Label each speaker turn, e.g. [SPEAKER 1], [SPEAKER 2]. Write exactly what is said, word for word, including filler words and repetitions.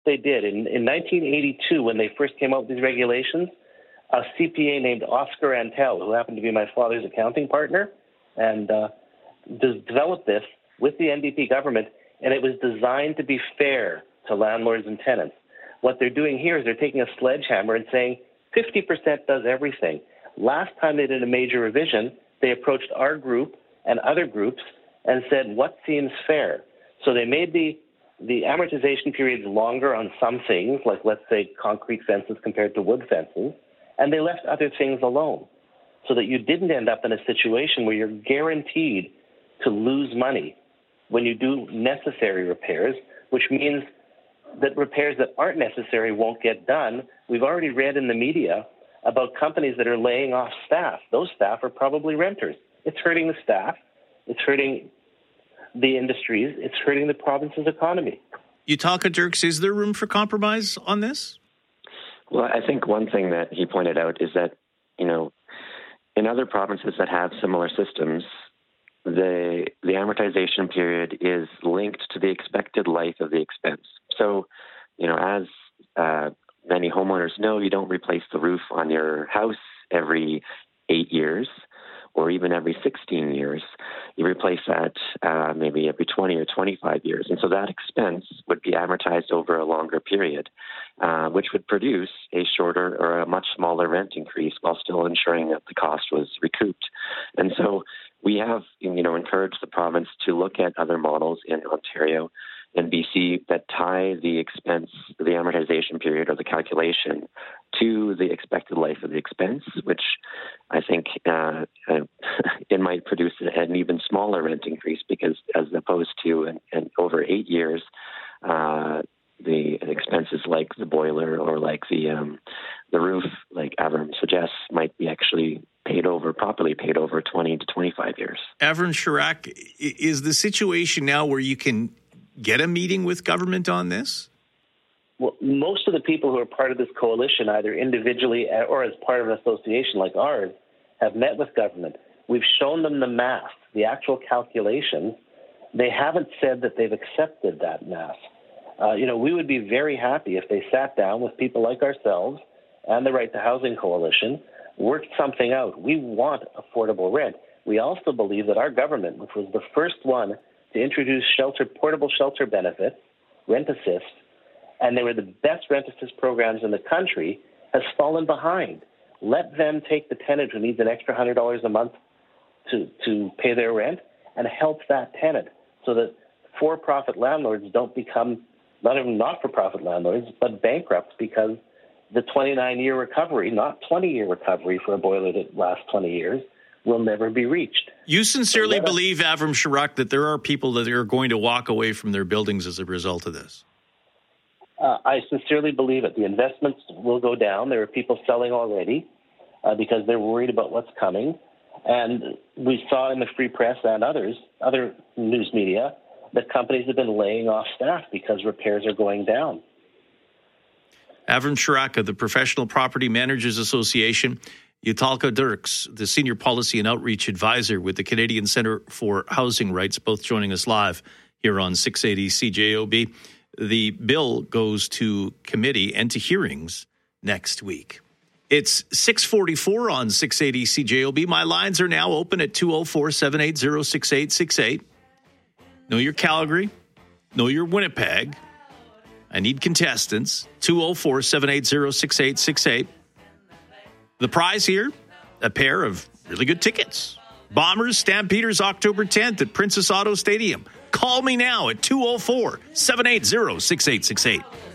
[SPEAKER 1] They did. In, in nineteen eighty-two, when they first came out with these regulations, a C P A named Oscar Antel, who happened to be my father's accounting partner, and uh, developed this with the N D P government, and it was designed to be fair to landlords and tenants. What they're doing here is they're taking a sledgehammer and saying fifty percent does everything. Last time they did a major revision, they approached our group and other groups and said, what seems fair? So they made the, the amortization periods longer on some things, like let's say concrete fences compared to wood fences, and they left other things alone so that you didn't end up in a situation where you're guaranteed to lose money when you do necessary repairs, which means that repairs that aren't necessary won't get done. We've already read in the media about companies that are laying off staff. Those staff are probably renters. It's hurting the staff. It's hurting the industries. It's hurting the province's economy.
[SPEAKER 2] Utalka Dirks, is there room for compromise on this?
[SPEAKER 3] Well, I think one thing that he pointed out is that, you know, in other provinces that have similar systems, the the amortization period is linked to the expected life of the expense. So, you know, as uh, many homeowners know, you don't replace the roof on your house every eight years or even every sixteen years. You replace that uh, maybe every twenty or twenty-five years. And so that expense would be amortized over a longer period, uh, which would produce a shorter or a much smaller rent increase while still ensuring that the cost was recouped. And so we have, you know, encouraged the province to look at other models in Ontario and B C that tie the expense, the amortization period or the calculation to the expected life of the expense, which I think uh, it might produce an even smaller rent increase because as opposed to an, an over eight years, uh, the expenses like the boiler or like the um, the roof, like Avram suggests, might be actually paid over, properly paid over twenty to twenty-five years.
[SPEAKER 2] Avram Sharak, is the situation now where you can get a meeting with government on this?
[SPEAKER 1] Well, most of the people who are part of this coalition, either individually or as part of an association like ours, have met with government. We've shown them the math, the actual calculations. They haven't said that they've accepted that math. Uh, you know, we would be very happy if they sat down with people like ourselves and the Right to Housing Coalition, worked something out. We want affordable rent. We also believe that our government, which was the first one to introduce shelter, portable shelter benefits, rent assist, and they were the best rent assist programs in the country, has fallen behind. Let them take the tenant who needs an extra one hundred dollars a month to, to pay their rent and help that tenant so that for-profit landlords don't become, not even not-for-profit landlords, but bankrupt because the twenty-nine year recovery, not twenty year recovery for a boiler that lasts twenty years, will never be reached.
[SPEAKER 2] You sincerely so believe, Avram Sharak, that there are people that are going to walk away from their buildings as a result of this?
[SPEAKER 1] Uh, I sincerely believe it. The investments will go down. There are people selling already uh, because they're worried about what's coming. And we saw in the Free Press and others, other news media, that companies have been laying off staff because repairs are going down.
[SPEAKER 2] Avram Sharak of the Professional Property Managers Association, Utalka Dirks, the Senior Policy and Outreach Advisor with the Canadian Centre for Housing Rights, both joining us live here on six eighty C J O B. The bill goes to committee and to hearings next week. It's six forty-four on six eighty C J O B. My lines are now open at two oh four, seven eight zero, six eight six eight. Know your Calgary. Know your Winnipeg. I need contestants. two oh four, seven eight zero, six eight six eight. The prize here, a pair of really good tickets. Bombers, Stampeders, October tenth at Princess Auto Stadium. Call me now at two oh four, seven eight zero, six eight six eight.